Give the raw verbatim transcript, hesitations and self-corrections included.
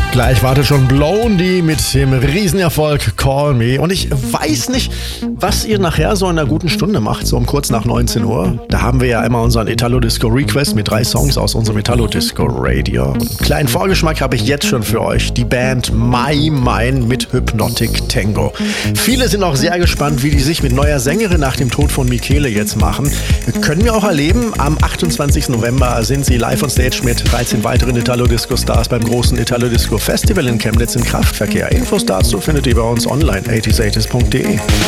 Gleich wartet schon Blondie mit dem Riesenerfolg Call Me. Und ich weiß nicht, was ihr nachher so in einer guten Stunde macht, so um kurz nach neunzehn Uhr. Da haben wir ja immer unseren Italo Disco Request mit drei Songs aus unserem Italo Disco Radio. Und einen kleinen Vorgeschmack habe ich jetzt schon für euch. Die Band My Mine mit Hypnotic Tango. Viele sind auch sehr gespannt, wie die sich mit neuer Sängerin nach dem Tod von Michele jetzt machen. Können wir auch erleben. Am achtundzwanzigsten November sind sie live on stage mit dreizehn weiteren Italo Disco Stars beim großen Italo Disco Festival in Chemnitz im Kraftverkehr. Infos dazu findet ihr bei uns online, achtzig achtzig punkt de.